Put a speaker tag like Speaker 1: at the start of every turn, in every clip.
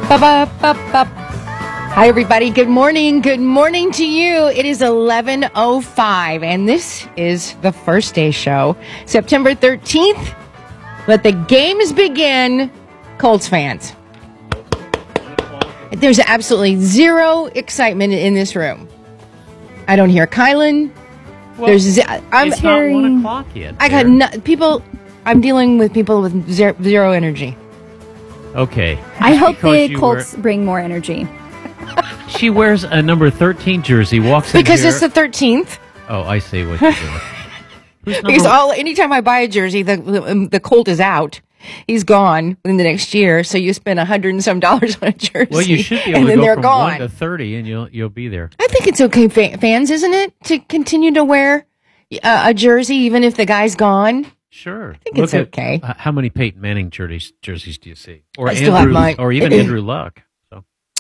Speaker 1: Ba-ba-ba-ba. Hi, everybody. Good morning. Good morning to you. It is 11:05, and this is the First Day Show, September 13th. Let the games begin, Colts fans. There's absolutely zero excitement in this room. I don't hear Kylan.
Speaker 2: Well, it's not 1 o'clock yet.
Speaker 1: I got people. I'm dealing with people with zero energy.
Speaker 2: Okay.
Speaker 3: I hope the Colts bring more energy.
Speaker 2: She wears a number 13 jersey, walks in
Speaker 1: Because
Speaker 2: here.
Speaker 1: it's the 13th.
Speaker 2: Oh, I see what you're doing.
Speaker 1: Because anytime I buy a jersey, the Colt is out. He's gone in the next year, so you spend $100 and some on a jersey.
Speaker 2: Well, you should be able to go from 1 to 30, and you'll be there.
Speaker 1: I think it's okay, fans, isn't it, to continue to wear a jersey even if the guy's gone?
Speaker 2: Sure.
Speaker 1: I think it's okay.
Speaker 2: How many Peyton Manning jerseys do you see? Or
Speaker 1: I still have mine.
Speaker 2: Or even Andrew Luck. So.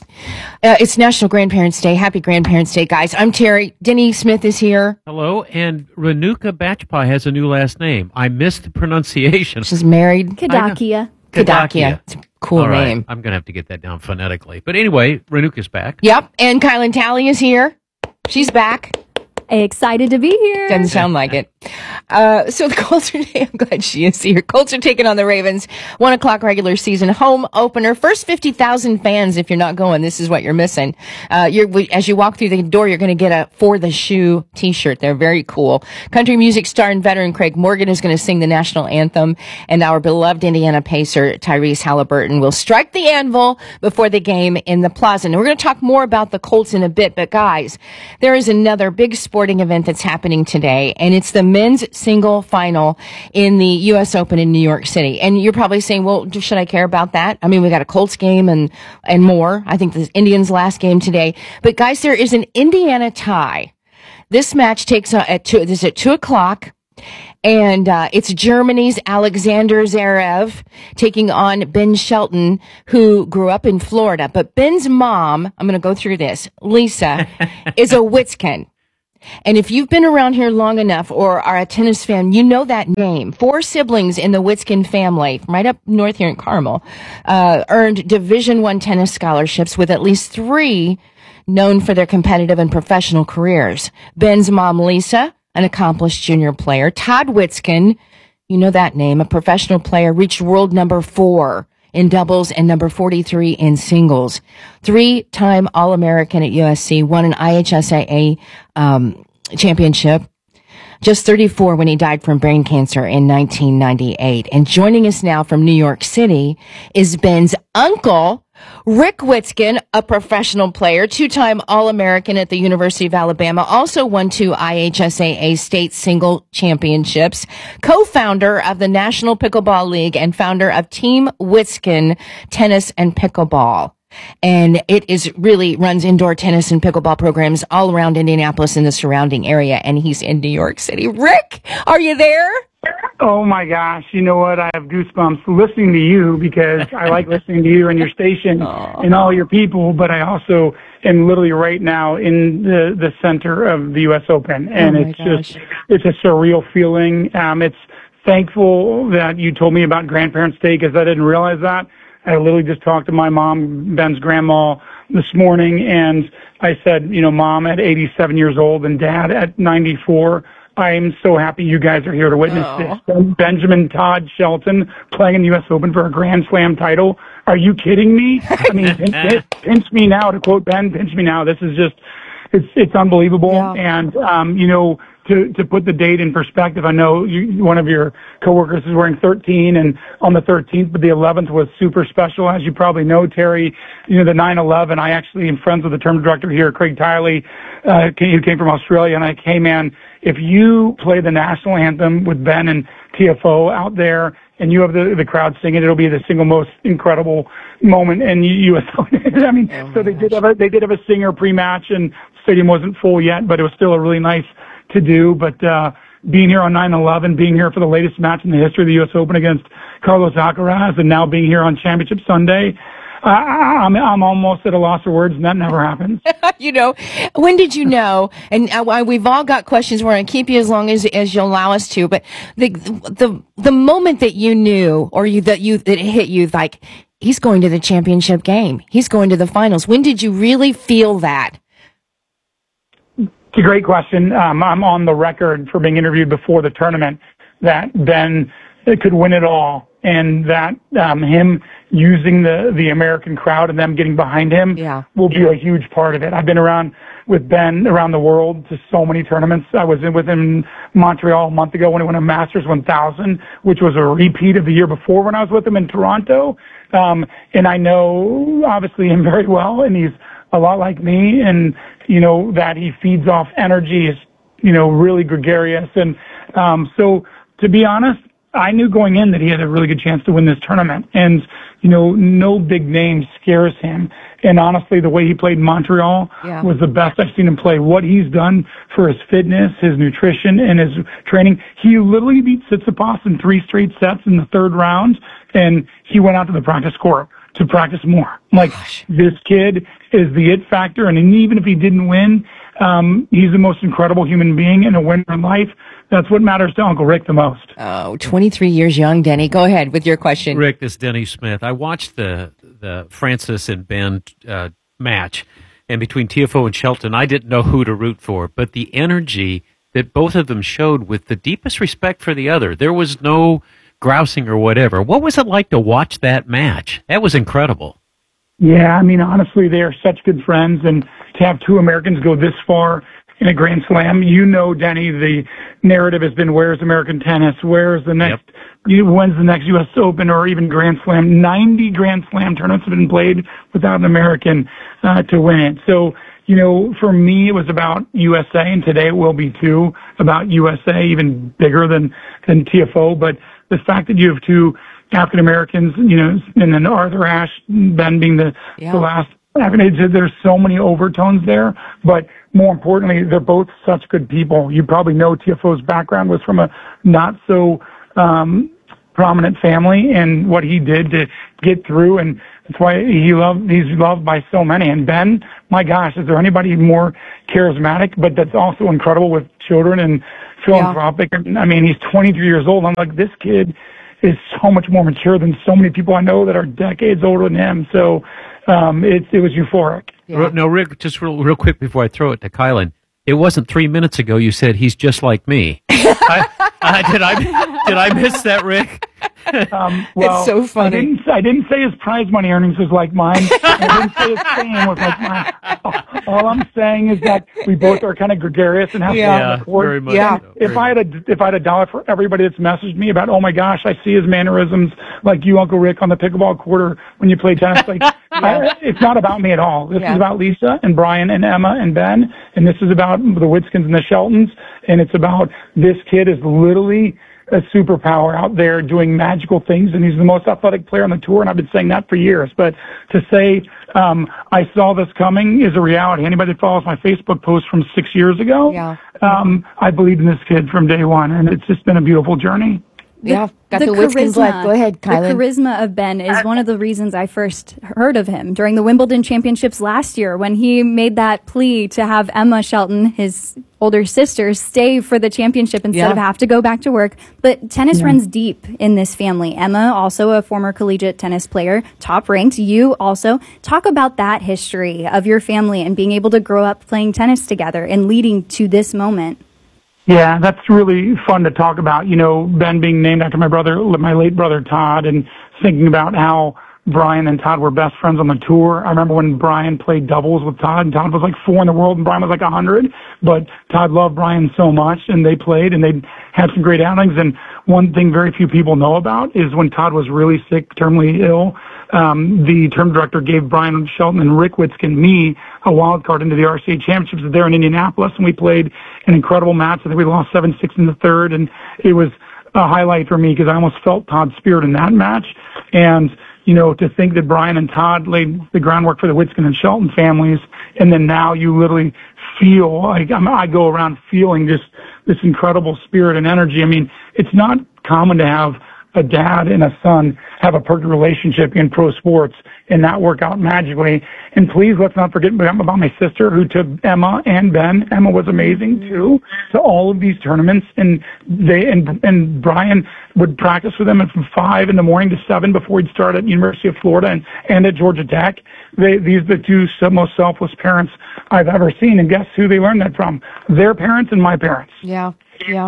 Speaker 1: It's National Grandparents' Day. Happy Grandparents' Day, guys. I'm Terry. Denny Smith is here.
Speaker 2: Hello, and Renuka Bachpai has a new last name. I missed the pronunciation.
Speaker 1: She's married.
Speaker 3: Kadakia.
Speaker 1: It's a cool name.
Speaker 2: I'm going to have to get that down phonetically. But anyway, Renuka's back.
Speaker 1: Yep, and Kylan Talley is here. She's back.
Speaker 3: Excited to be here.
Speaker 1: Doesn't sound like it. So the Colts are, I'm glad she is here. Colts are taking on the Ravens. 1 o'clock regular season home opener. First 50,000 fans. If you're not going, this is what you're missing. As you walk through the door, you're going to get a For the Shoe t-shirt. They're very cool. Country music star and veteran Craig Morgan is going to sing the national anthem, and our beloved Indiana Pacer Tyrese Halliburton will strike the anvil before the game in the Plaza. And we're going to talk more about the Colts in a bit, but guys, there is another big sporting event that's happening today, and it's the men's single final in the U.S. Open in New York City. And you're probably saying, well, should I care about that? I mean, we got a Colts game and more. I think the Indians' last game today. But guys, there is an Indiana tie. This match takes at 2 o'clock. And it's Germany's Alexander Zverev taking on Ben Shelton, who grew up in Florida. But Ben's mom, I'm going to go through this, Lisa, is a Witskin. And if you've been around here long enough or are a tennis fan, you know that name. 4 siblings in the Witskin family, right up north here in Carmel, earned Division I tennis scholarships, with at least 3 known for their competitive and professional careers. Ben's mom, Lisa, an accomplished junior player. Todd Witskin, you know that name, a professional player, reached world number 4 in doubles and number 43 in singles. 3-time All-American at USC, won an IHSAA championship. Just 34 when he died from brain cancer in 1998. And joining us now from New York City is Ben's uncle, Rick Witskin, a professional player, 2-time All-American at the University of Alabama, also won 2 IHSAA state single championships, co-founder of the National Pickleball League and founder of Team Witskin Tennis and Pickleball. And it is really runs indoor tennis and pickleball programs all around Indianapolis and the surrounding area. And he's in New York City. Rick, are you there?
Speaker 4: Oh my gosh, you know what? I have goosebumps listening to you, because I like listening to you and your station and all your people, but I also am literally right now in the center of the U.S. Open, and it's a surreal feeling. It's thankful that you told me about Grandparents' Day, because I didn't realize that. I literally just talked to my mom, Ben's grandma, this morning, and I said, Mom at 87 years old and Dad at 94, I'm so happy you guys are here to witness this. Benjamin Todd Shelton playing in the U.S. Open for a Grand Slam title. Are you kidding me? I mean, pinch me now, to quote Ben, pinch me now. This is just, it's unbelievable. Yeah. And, to put the date in perspective, I know one of your coworkers is wearing 13, and on the 13th, but the 11th was super special. As you probably know, Terry, the 9/11, I actually am friends with the term director here, Craig Tiley, who came from Australia, and I came, man, if you play the national anthem with Ben and TFO out there, and you have the crowd singing, it'll be the single most incredible moment in U.S. I mean, so they did have a singer pre-match, and the stadium wasn't full yet, but it was still a really nice to do. But being here on 9/11, being here for the latest match in the history of the U.S. Open against Carlos Alcaraz, and now being here on Championship Sunday, I'm almost at a loss of words, and that never happens.
Speaker 1: When did you know? And we've all got questions. We're going to keep you as long as you'll allow us to. But the moment that you knew, or that it hit you, like he's going to the championship game. He's going to the finals. When did you really feel that?
Speaker 4: It's a great question. I'm on the record for being interviewed before the tournament that Ben could win it all, and that him using the American crowd and them getting behind him will be a huge part of it. I've been around with Ben around the world to so many tournaments. I was with him in Montreal a month ago when he won a Masters 1000, which was a repeat of the year before when I was with him in Toronto. And I know, obviously, him very well, and he's a lot like me, and, that he feeds off energy, is, really gregarious. And so, to be honest, I knew going in that he had a really good chance to win this tournament. And, no big name scares him. And honestly, the way he played in Montreal was the best I've seen him play. What he's done for his fitness, his nutrition, and his training. He literally beat Tsitsipas in 3 straight sets in the 3rd round, and he went out to the practice court to practice more. This kid is the it factor, and even if he didn't win, he's the most incredible human being and a winner in life. That's what matters to Uncle Rick the most.
Speaker 1: Oh, 23 years young, Denny. Go ahead with your question.
Speaker 2: Rick, this is Denny Smith. I watched the Francis and Ben match, and between Tiafoe and Shelton, I didn't know who to root for, but the energy that both of them showed with the deepest respect for the other, there was no grousing or whatever. What was it like to watch that match? That was incredible.
Speaker 4: Yeah, honestly, they are such good friends, and to have 2 Americans go this far in a Grand Slam, Denny, the narrative has been, where's American tennis? Where's the next, when's the next U.S. Open or even Grand Slam? 90 Grand Slam tournaments have been played without an American to win it. So, for me, it was about USA, and today it will be too, about USA, even bigger than Tiafoe. But the fact that you have 2 African Americans, and then Arthur Ashe, Ben being the last African, there's so many overtones there. But more importantly, they're both such good people. You probably know Tiafoe's background was from a not so prominent family, and what he did to get through, and that's why he's loved by so many. And Ben, my gosh, is there anybody more charismatic, but that's also incredible with children and philanthropic? He's 23 years old. I'm like, this kid is so much more mature than so many people I know that are decades older than him. So it was euphoric.
Speaker 2: Yeah. No, Rick, just real quick before I throw it to Kylan, it wasn't 3 minutes ago you said he's just like me. Did I miss that, Rick?
Speaker 4: Well,
Speaker 1: it's so funny.
Speaker 4: I didn't say his prize money earnings was like mine. I didn't say his fame was like mine. All I'm saying is that we both are kind of gregarious and have fun on the court.
Speaker 2: Very much so.
Speaker 4: If I had a dollar for everybody that's messaged me about, oh my gosh, I see his mannerisms like you, Uncle Rick, on the pickleball court or when you play tennis. It's not about me at all. This is about Lisa and Brian and Emma and Ben, and this is about the Whitskins and the Sheltons, and it's about this kid is literally a superpower out there doing magical things, and he's the most athletic player on the tour, and I've been saying that for years. But to say I saw this coming is a reality. Anybody that follows my Facebook post from 6 years ago, I believed in this kid from day one, and it's just been a beautiful journey.
Speaker 1: Got the Whitskins blood. Go ahead, Kylan.
Speaker 3: The charisma of Ben is one of the reasons I first heard of him during the Wimbledon Championships last year when he made that plea to have Emma Shelton, his older sister, stay for the championship instead of have to go back to work. But tennis runs deep in this family. Emma, also a former collegiate tennis player, top ranked. You also. Talk about that history of your family and being able to grow up playing tennis together and leading to this moment.
Speaker 4: Yeah, that's really fun to talk about. Ben being named after my late brother Todd, and thinking about how Brian and Todd were best friends on the tour. I remember when Brian played doubles with Todd, and Todd was like 4 in the world, and Brian was like 100. But Todd loved Brian so much, and they played, and they had some great outings. And one thing very few people know about is when Todd was really sick, terminally ill, the term director gave Brian Shelton and Rick Whitskin, me, a wild card into the RCA Championships there in Indianapolis, and we played an incredible match. I think we lost 7-6 in the 3rd, and it was a highlight for me because I almost felt Todd's spirit in that match. And to think that Brian and Todd laid the groundwork for the Whitskin and Shelton families, and then now you literally feel like I go around feeling just this incredible spirit and energy. It's not common to have a dad and a son have a perfect relationship in pro sports and not work out magically. And please let's not forget about my sister who took Emma and Ben. Emma was amazing too, to all of these tournaments. And and Brian would practice with them from 5 in the morning to 7 before he'd start at University of Florida and at Georgia Tech. These are the two most selfless parents I've ever seen. And guess who they learned that from? Their parents and my parents.
Speaker 1: Yeah. Yeah.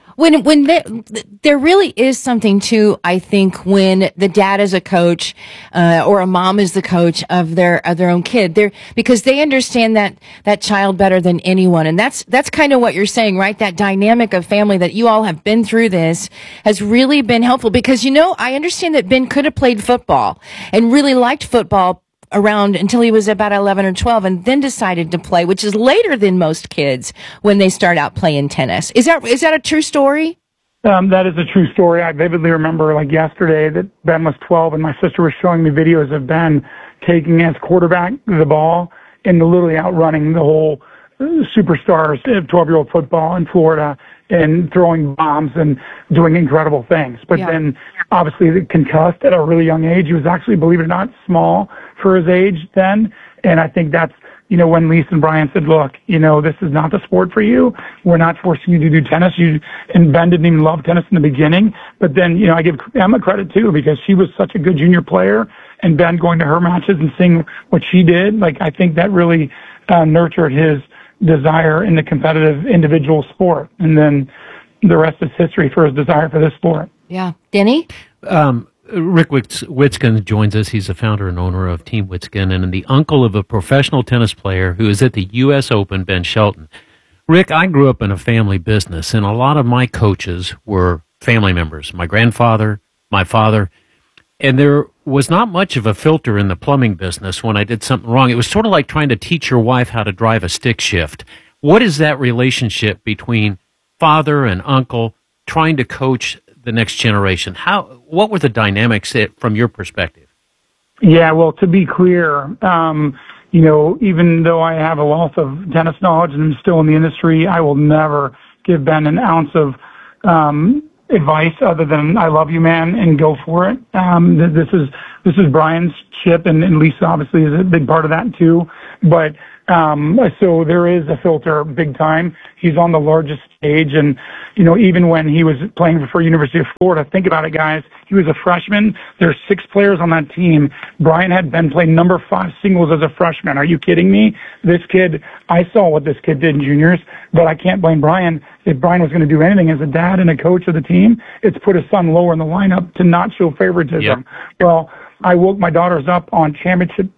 Speaker 1: There really is something too, I think, when the dad is a coach, or a mom is the coach of their own kid, because they understand that child better than anyone. And that's kind of what you're saying, right? That dynamic of family that you all have been through this has really been helpful because, I understand that Ben could have played football and really liked football around until he was about 11 or 12 and then decided to play, which is later than most kids when they start out playing tennis. Is that a true story?
Speaker 4: That is a true story. I vividly remember like yesterday that Ben was 12 and my sister was showing me videos of Ben taking as quarterback the ball and literally outrunning the whole superstars of 12-year-old football in Florida and throwing bombs and doing incredible things. But then obviously concussed at a really young age. He was actually, believe it or not, small for his age then. And I think that's, when Lisa and Brian said, look, this is not the sport for you. We're not forcing you to do tennis. And Ben didn't even love tennis in the beginning. But then, I give Emma credit too, because she was such a good junior player and Ben going to her matches and seeing what she did. Like, I think that really nurtured his desire in the competitive individual sport. And then the rest is history for his desire for this sport.
Speaker 1: Yeah. Denny?
Speaker 2: Rick Witsken joins us. He's the founder and owner of Team Witsken and the uncle of a professional tennis player who is at the U.S. Open, Ben Shelton. Rick, I grew up in a family business, and a lot of my coaches were family members. My grandfather, my father, and there was not much of a filter in the plumbing business when I did something wrong. It was sort of like trying to teach your wife how to drive a stick shift. What is that relationship between father and uncle trying to coach the next generation? What were the dynamics from your perspective?
Speaker 4: Yeah, well, to be clear, even though I have a wealth of tennis knowledge and I'm still in the industry, I will never give Ben an ounce of advice other than I love you, man, and go for it. This is Brian's chip, and Lisa obviously is a big part of that too. But so there is a filter big time. He's on the largest stage, and even when he was playing for University of Florida, think about it, guys. He was a freshman. There's 6 players on that team. Brian had been playing number 5 singles as a freshman. Are you kidding me? This kid, I saw what this kid did in juniors, but I can't blame Brian. If Brian was going to do anything as a dad and a coach of the team, it's put his son lower in the lineup to not show favoritism. Yep. Well, I woke my daughters up on championship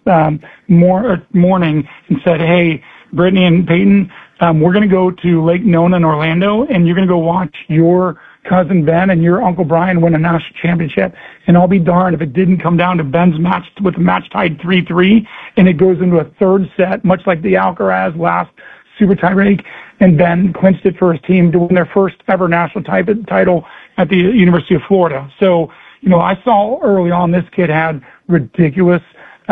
Speaker 4: morning and said, hey, Brittany and Peyton, we're going to go to Lake Nona in Orlando, and you're going to go watch your cousin Ben and your Uncle Brian win a national championship. And I'll be darned if it didn't come down to Ben's match with the match tied 3-3, and it goes into a third set, much like the Alcaraz last super tiebreak, and Ben clinched it for his team to win their first ever national title at the University of Florida. So, I saw early on this kid had ridiculous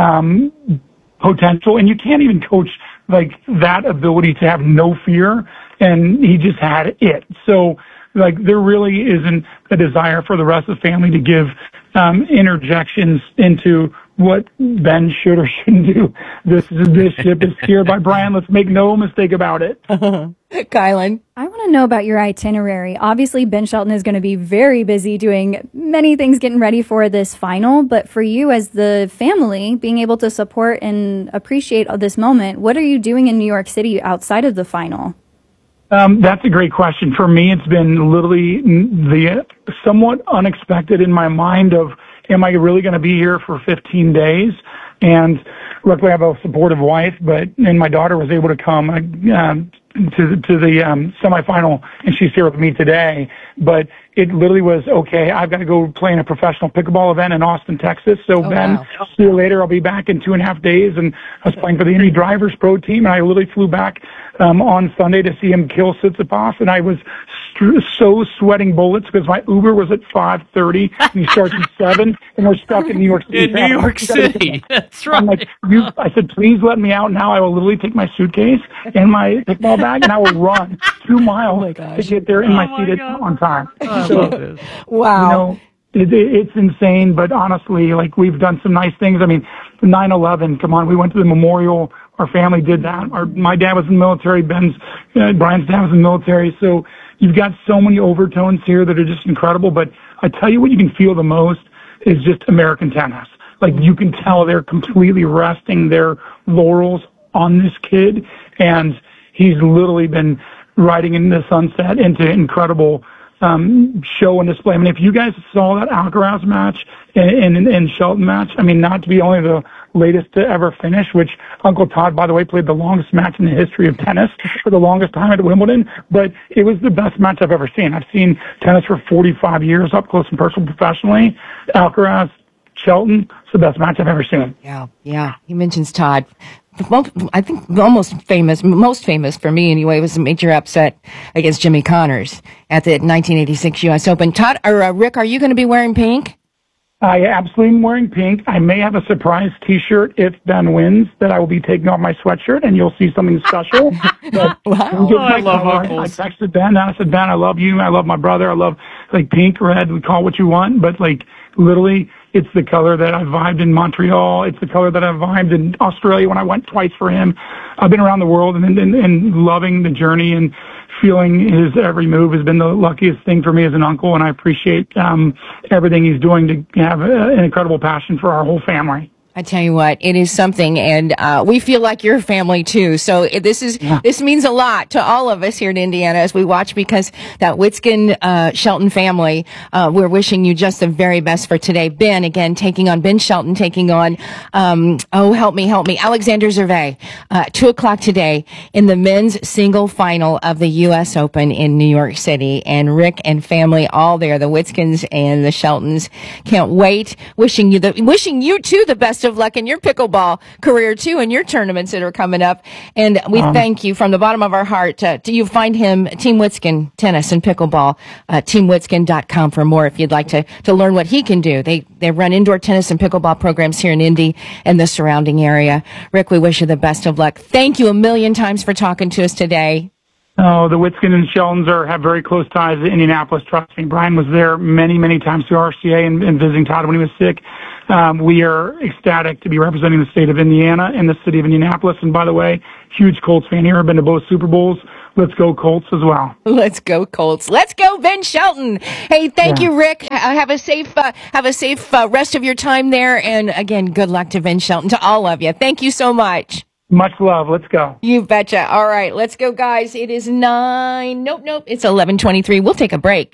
Speaker 4: potential, and you can't even coach like that ability to have no fear, and he just had it. So, there really isn't a desire for the rest of the family to give interjections into what Ben should or shouldn't do. This ship is steered by Brian. Let's make no mistake about it.
Speaker 1: Kylan?
Speaker 3: I want to know about your itinerary. Obviously, Ben Shelton is going to be very busy doing many things getting ready for this final. But for you as the family, being able to support and appreciate this moment, what are you doing in New York City outside of the final?
Speaker 4: That's a great question. For me, it's been literally the somewhat unexpected in my mind of, am I really going to be here for 15 days? And luckily I have a supportive wife, and my daughter was able to come to the semifinal, and she's here with me today. But it literally was, okay, I've got to go play in a professional pickleball event in Austin, Texas. So Ben, see you later. I'll be back in 2.5 days. And I was playing for the Indy Drivers Pro team, and I literally flew back on Sunday to see him kill Tsitsipas, and I was so sweating bullets because my Uber was at 5:30 and he starts at 7, and we're stuck in New York City.
Speaker 2: In New York City, that's right.
Speaker 4: I'm like, I said, please let me out now. I will literally take my suitcase and my kickball bag, and I will run 2 miles to get there in my seat on time.
Speaker 1: Wow.
Speaker 4: It's insane, but honestly, like, we've done some nice things. I mean, 9/11, come on, we went to the memorial. Our family did that. My dad was in the military. Brian's dad was in the military. So you've got so many overtones here that are just incredible. But I tell you what you can feel the most is just American tennis. Like, you can tell they're completely resting their laurels on this kid, and he's literally been riding into the sunset into incredible show and display. I mean, if you guys saw that Alcaraz match and Shelton match, I mean, not to be only the latest to ever finish, which Uncle Todd, by the way, played the longest match in the history of tennis for the longest time at Wimbledon, but it was the best match I've ever seen. I've seen tennis for 45 years, up close and personal, professionally. Alcaraz, Shelton, it's the best match I've ever seen.
Speaker 1: Yeah. He mentions Todd. I think most famous for me anyway, was a major upset against Jimmy Connors at the 1986 U.S. Open. Todd, or Rick, are you going to be wearing pink?
Speaker 4: I absolutely am wearing pink. I may have a surprise T-shirt if Ben wins that I will be taking off my sweatshirt, and you'll see something special. But
Speaker 2: wow. I love uncles.
Speaker 4: I texted Ben, and I said, Ben, I love you. I love my brother. I love, like, pink, red. We call it what you want. But, like, literally, it's the color that I vibed in Montreal. It's the color that I vibed in Australia when I went twice for him. I've been around the world and loving the journey, and feeling his every move has been the luckiest thing for me as an uncle, and I appreciate everything he's doing to have an incredible passion for our whole family.
Speaker 1: I tell you what, it is something, and we feel like your family too. So this means a lot to all of us here in Indiana as we watch, because that Witskin Shelton family, we're wishing you just the very best for today. Ben, again, taking on Ben Shelton, taking on help me, Alexander Zverev, 2:00 today in the men's single final of the U.S. Open in New York City. And Rick and family all there, the Witskins and the Sheltons, can't wait. Wishing you too the best of luck in your pickleball career too, and your tournaments that are coming up. And we thank you from the bottom of our heart. You find him, Team Witskin Tennis and Pickleball, teamwitskin.com for more if you'd like to learn what he can do. They run indoor tennis and pickleball programs here in Indy and the surrounding area. Rick, we wish you the best of luck. Thank you a million times for talking to us today.
Speaker 4: Oh, the Witskin and Sheltons have very close ties to Indianapolis. Trust me. Brian was there many, many times through RCA and visiting Todd when he was sick. We are ecstatic to be representing the state of Indiana and the city of Indianapolis. And by the way, huge Colts fan here. I've been to both Super Bowls. Let's go Colts as well.
Speaker 1: Let's go Colts. Let's go Ben Shelton. Hey, thank you, Rick. Have a safe rest of your time there. And again, good luck to Ben Shelton, to all of you. Thank you so much.
Speaker 4: Much love. Let's go.
Speaker 1: You betcha. All right, let's go, guys. It is 9. Nope. It's 11:23. We'll take a break.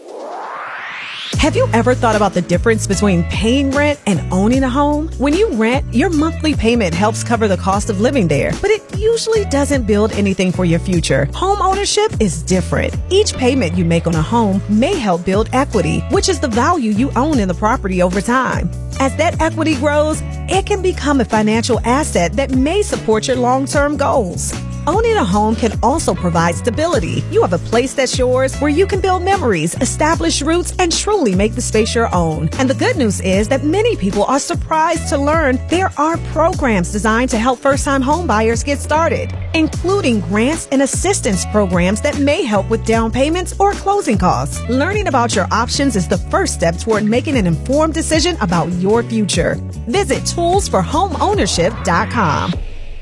Speaker 5: Have you ever thought about the difference between paying rent and owning a home? When you rent, your monthly payment helps cover the cost of living there, but it usually doesn't build anything for your future. Home ownership is different. Each payment you make on a home may help build equity, which is the value you own in the property over time. As that equity grows, it can become a financial asset that may support your long-term goals. Owning a home can also provide stability. You have a place that's yours where you can build memories, establish roots, and truly make the space your own. And the good news is that many people are surprised to learn there are programs designed to help first-time home buyers get started, including grants and assistance programs that may help with down payments or closing costs. Learning about your options is the first step toward making an informed decision about your future. Visit toolsforhomeownership.com.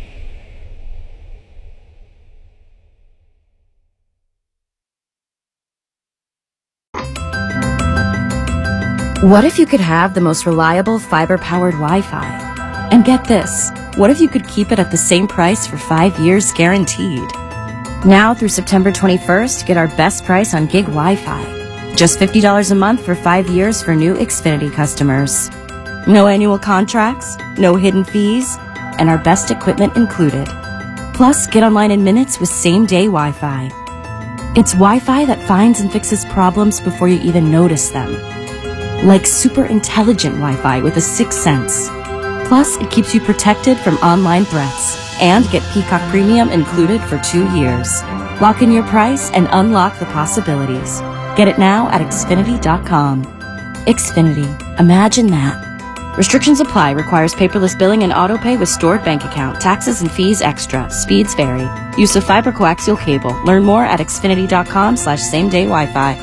Speaker 6: What if you could have the most reliable fiber-powered Wi-Fi? And get this, what if you could keep it at the same price for 5 years guaranteed? Now through September 21st, get our best price on gig Wi-Fi. Just $50 a month for 5 years for new Xfinity customers. No annual contracts, no hidden fees, and our best equipment included. Plus, get online in minutes with same-day Wi-Fi. It's Wi-Fi that finds and fixes problems before you even notice them. Like super intelligent Wi-Fi with a 6th sense. Plus, it keeps you protected from online threats. And get Peacock Premium included for 2 years. Lock in your price and unlock the possibilities. Get it now at Xfinity.com. Xfinity. Imagine that. Restrictions apply. Requires paperless billing and autopay with stored bank account. Taxes and fees extra. Speeds vary. Use of fiber coaxial cable. Learn more at Xfinity.com/same-day Wi-Fi.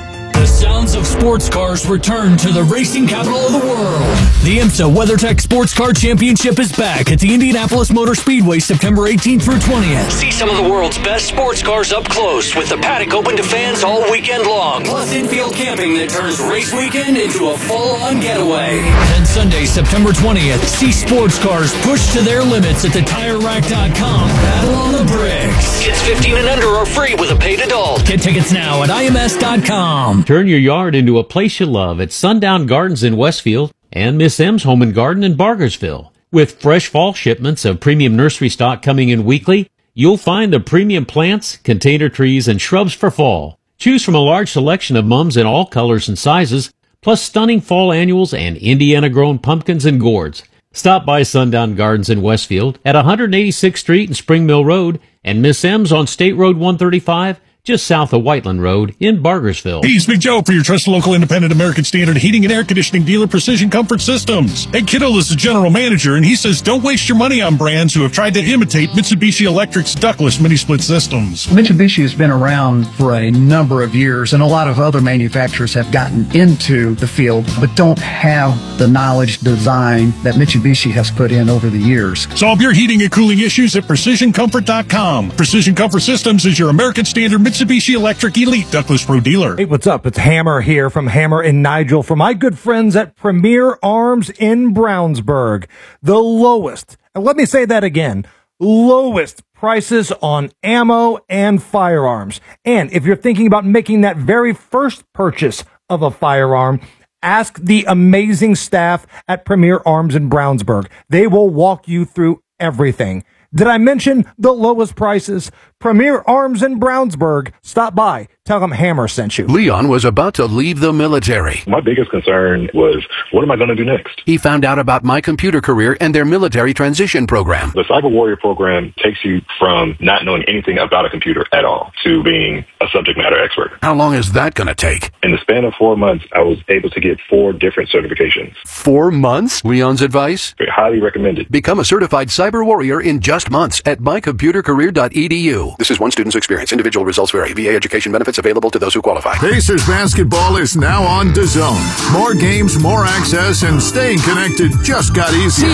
Speaker 7: The sounds of sports cars return to the racing capital of the world. The IMSA WeatherTech Sports Car Championship is back at the Indianapolis Motor Speedway September 18th through 20th. See some of the world's best sports cars up close with the paddock open to fans all weekend long. Plus infield camping that turns race weekend into a full-on getaway. Then Sunday, September 20th, see sports cars pushed to their limits at the TireRack.com Battle on the Bricks. Kids 15 and under are free with a paid adult. Get tickets now at IMS.com.
Speaker 2: Turn your yard into a place you love at Sundown Gardens in Westfield and Miss M's Home and Garden in Bargersville. With fresh fall shipments of premium nursery stock coming in weekly, you'll find the premium plants, container trees, and shrubs for fall. Choose from a large selection of mums in all colors and sizes, plus stunning fall annuals and Indiana-grown pumpkins and gourds. Stop by Sundown Gardens in Westfield at 186th Street and Spring Mill Road, and Miss M's on State Road 135, just south of Whiteland Road in Bargersville.
Speaker 8: Hey, it's Big Joe for your trusted local independent American Standard heating and air conditioning dealer, Precision Comfort Systems. Ed Kittle is the general manager, and he says don't waste your money on brands who have tried to imitate Mitsubishi Electric's ductless mini-split systems.
Speaker 9: Mitsubishi has been around for a number of years, and a lot of other manufacturers have gotten into the field, but don't have the knowledge, design that Mitsubishi has put in over the years.
Speaker 8: Solve your heating and cooling issues at PrecisionComfort.com. Precision Comfort Systems is your American Standard Mitsubishi Electric Elite Ductless Pro dealer.
Speaker 10: Hey, what's up? It's Hammer here from Hammer and Nigel for my good friends at Premier Arms in Brownsburg. The lowest, and let me say that again, lowest prices on ammo and firearms. And if you're thinking about making that very first purchase of a firearm, ask the amazing staff at Premier Arms in Brownsburg. They will walk you through everything. Did I mention the lowest prices? Premier Arms in Brownsburg. Stop by. Tell them Hammer sent you.
Speaker 11: Leon was about to leave the military.
Speaker 12: My biggest concern was, what am I going to do next?
Speaker 11: He found out about My Computer Career and their military transition program.
Speaker 12: The Cyber Warrior program takes you from not knowing anything about a computer at all to being a subject matter expert.
Speaker 11: How long is that going to take?
Speaker 12: In the span of 4 months, I was able to get 4 different certifications.
Speaker 11: 4 months? Leon's advice?
Speaker 12: Highly recommended.
Speaker 11: Become a certified cyber warrior in just months at mycomputercareer.edu. This is one student's experience. Individual results vary. VA education benefits available to those who qualify.
Speaker 13: Pacers basketball is now on DAZN. More games, more access, and staying connected just got easier.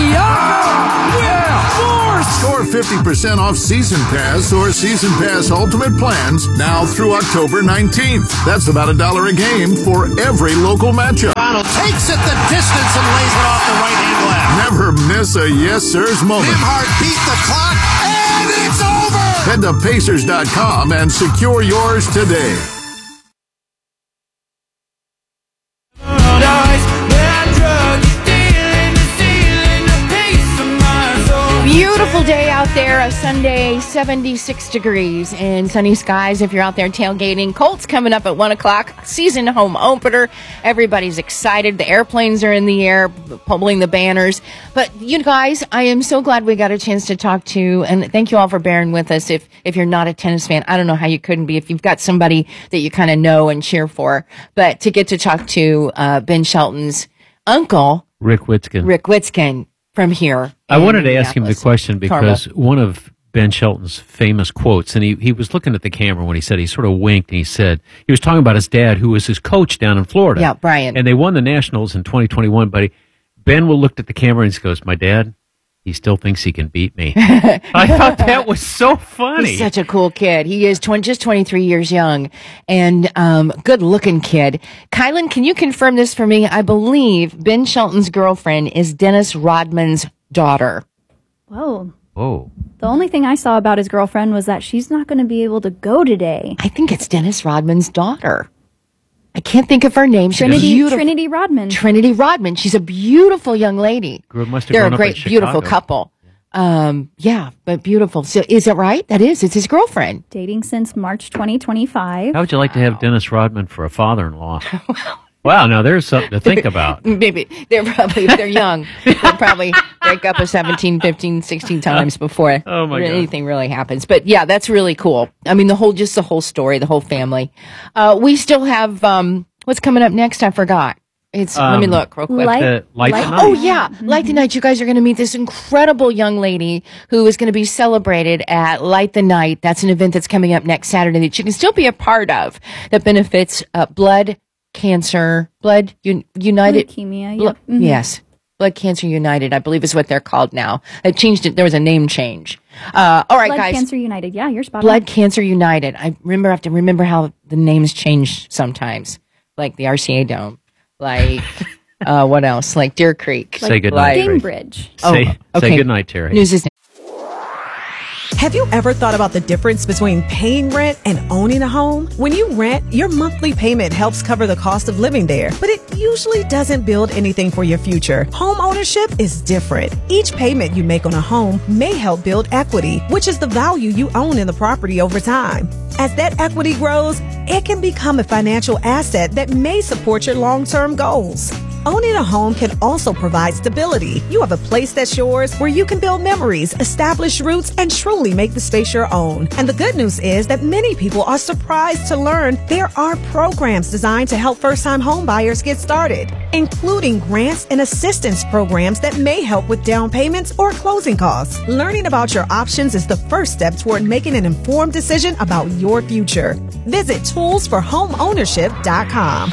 Speaker 13: Score 50% off Season Pass or Season Pass Ultimate plans now through October 19th. That's about $1 a game for every local matchup.
Speaker 14: Donald takes it the distance and lays it off the right-hand glass.
Speaker 13: Never miss a yes, sirs moment.
Speaker 14: Nembhard beat the clock, and it's over!
Speaker 13: Head to Pacers.com and secure yours today.
Speaker 1: Beautiful day out there, a Sunday, 76 degrees and sunny skies if you're out there tailgating. Colts coming up at 1 o'clock, season home opener. Everybody's excited. The airplanes are in the air, pulling the banners. But you guys, I am so glad we got a chance to talk to, and thank you all for bearing with us. If you're not a tennis fan, I don't know how you couldn't be if you've got somebody that you kind of know and cheer for. But to get to talk to Ben Shelton's uncle,
Speaker 2: Rick Witzkin.
Speaker 1: From here.
Speaker 2: I wanted to ask him the question because one of Ben Shelton's famous quotes, and he was looking at the camera when he said, he sort of winked and he said, he was talking about his dad who was his coach down in Florida.
Speaker 1: Yeah, Brian.
Speaker 2: And they won the Nationals in 2021, but Ben looked at the camera and he goes, my dad, he still thinks he can beat me. I thought that was so funny.
Speaker 1: He's such a cool kid. He is just 23 years young and good-looking kid. Kylan, can you confirm this for me? I believe Ben Shelton's girlfriend is Dennis Rodman's daughter.
Speaker 3: Whoa.
Speaker 2: Oh.
Speaker 3: The only thing I saw about his girlfriend was that she's not going to be able to go today.
Speaker 1: I think it's Dennis Rodman's daughter. I can't think of her name.
Speaker 3: Trinity Rodman.
Speaker 1: Trinity Rodman. She's a beautiful young lady. They're a great, beautiful couple. Yeah, but beautiful. So is it right? It's his girlfriend.
Speaker 3: Dating since March 2025.
Speaker 2: How would you like to have Dennis Rodman for a father-in-law? Wow, now there's something to think about.
Speaker 1: Maybe. If they're young, they'll probably break up 17, 15, 16 times before anything really happens. But yeah, that's really cool. I mean, the whole story, the whole family. We still have, what's coming up next? I forgot. Let me look real quick.
Speaker 2: Light the Night.
Speaker 1: Oh yeah, Light the Night. You guys are going to meet this incredible young lady who is going to be celebrated at Light the Night. That's an event that's coming up next Saturday that you can still be a part of that benefits blood Cancer, Blood United.
Speaker 3: Leukemia, yep.
Speaker 1: Yes. Blood Cancer United, I believe is what they're called now. They changed it. There was a name change. All right,
Speaker 3: Blood
Speaker 1: guys.
Speaker 3: Cancer United. Yeah, you're spot on.
Speaker 1: Blood Cancer United. I have to remember how the names change sometimes. Like the RCA Dome. Like, what else? Like Deer Creek.
Speaker 2: Say goodnight.
Speaker 3: Cambridge.
Speaker 2: Say goodnight, Terry.
Speaker 1: News is
Speaker 5: Have you ever thought about the difference between paying rent and owning a home? When you rent, your monthly payment helps cover the cost of living there, but it usually doesn't build anything for your future. Home ownership is different. Each payment you make on a home may help build equity, which is the value you own in the property over time. As that equity grows, it can become a financial asset that may support your long-term goals. Owning a home can also provide stability. You have a place that's yours where you can build memories, establish roots, and truly make the space your own. And the good news is that many people are surprised to learn there are programs designed to help first-time home buyers get started, including grants and assistance programs that may help with down payments or closing costs. Learning about your options is the first step toward making an informed decision about your future. Visit toolsforhomeownership.com.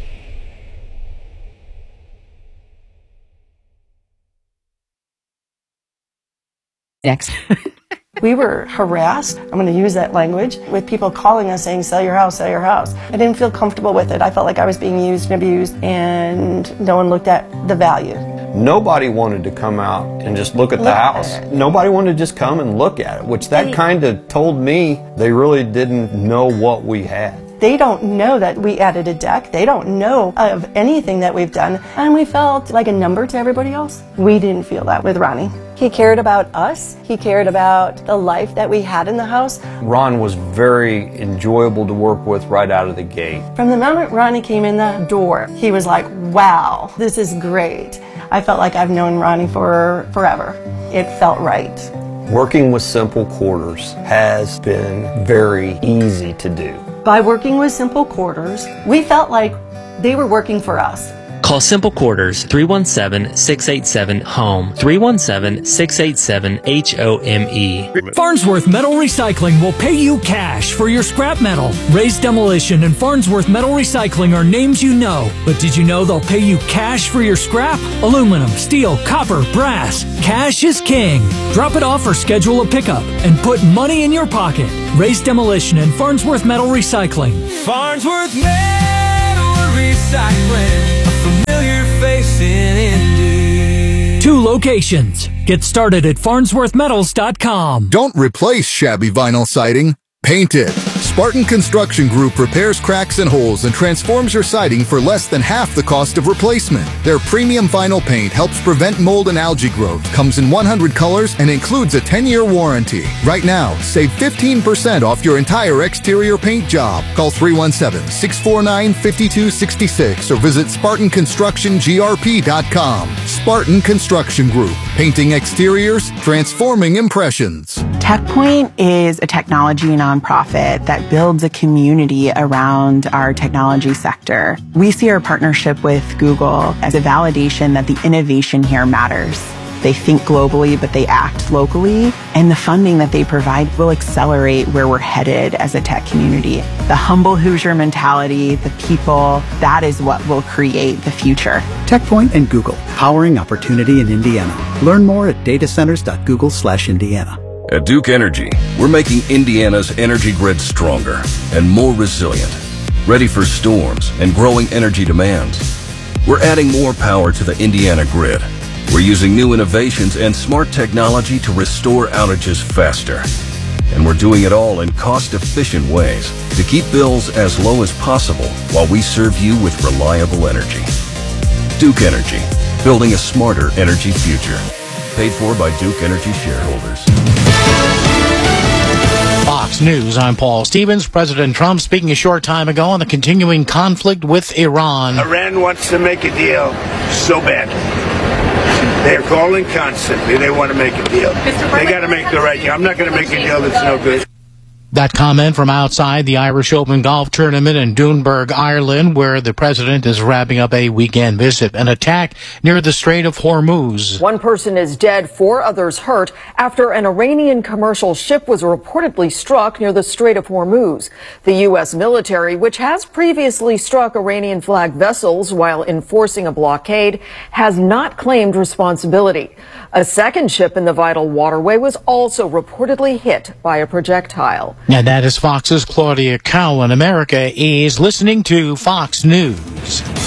Speaker 1: next.
Speaker 15: We were harassed, I'm going to use that language, with people calling us saying, sell your house, sell your house. I didn't feel comfortable with it. I felt like I was being used and abused, and no one looked at the value.
Speaker 16: Nobody wanted to come out and just look at the house. Nobody wanted to just come and look at it, which that kind of told me they really didn't know what we had.
Speaker 15: They don't know that we added a deck. They don't know of anything that we've done. And we felt like a number to everybody else. We didn't feel that with Ronnie. He cared about us. He cared about the life that we had in the house.
Speaker 16: Ron was very enjoyable to work with right out of the gate.
Speaker 15: From the moment Ronnie came in the door, he was like, wow, this is great. I felt like I've known Ronnie for forever. It felt right.
Speaker 16: Working with Simple Quarters has been very easy to do.
Speaker 15: By working with Simple Quarters, we felt like they were working for us.
Speaker 17: Call Simple Quarters 317-687-HOME, 317-687-HOME.
Speaker 7: Farnsworth Metal Recycling will pay you cash for your scrap metal. Raised Demolition and Farnsworth Metal Recycling are names you know, but did you know they'll pay you cash for your scrap? Aluminum, steel, copper, brass. Cash is king. Drop it off or schedule a pickup and put money in your pocket. Raised Demolition and Farnsworth Metal Recycling.
Speaker 18: Farnsworth Metal Recycling. Familiar face in Indy.
Speaker 7: 2 locations. Get started at farnsworthmetals.com.
Speaker 19: Don't replace shabby vinyl siding. Paint it. Spartan Construction Group repairs cracks and holes and transforms your siding for less than half the cost of replacement. Their premium vinyl paint helps prevent mold and algae growth, comes in 100 colors, and includes a 10-year warranty. Right now, save 15% off your entire exterior paint job. Call 317-649-5266 or visit SpartanConstructionGRP.com. Spartan Construction Group. Painting exteriors, transforming impressions.
Speaker 20: TechPoint is a technology nonprofit that builds a community around our technology sector. We see our partnership with Google as a validation that the innovation here matters. They think globally, but they act locally, and the funding that they provide will accelerate where we're headed as a tech community. The humble Hoosier mentality, the people, that is what will create the future.
Speaker 21: TechPoint and Google, powering opportunity in Indiana. Learn more at datacenters.google/Indiana.
Speaker 22: At Duke Energy, we're making Indiana's energy grid stronger and more resilient, ready for storms and growing energy demands. We're adding more power to the Indiana grid. We're using new innovations and smart technology to restore outages faster. And we're doing it all in cost-efficient ways to keep bills as low as possible while we serve you with reliable energy. Duke Energy, building a smarter energy future. Paid for by Duke Energy shareholders.
Speaker 14: Fox News, I'm Paul Stevens. President Trump speaking a short time ago on the continuing conflict with Iran.
Speaker 23: Iran wants to make a deal so bad. They're calling constantly. They want to make a deal. They got to make the right deal. I'm not going to make a deal that's no good.
Speaker 14: That comment from outside the Irish Open golf tournament in Doonburg, Ireland, where the president is wrapping up a weekend visit. An attack near the Strait of Hormuz.
Speaker 4: One person is dead, 4 others hurt after an Iranian commercial ship was reportedly struck near the Strait of Hormuz. The U.S. military, which has previously struck Iranian-flagged vessels while enforcing a blockade, has not claimed responsibility. A second ship in the vital waterway was also reportedly hit by a projectile.
Speaker 14: And that is Fox's Claudia Cowan. America is listening to Fox News.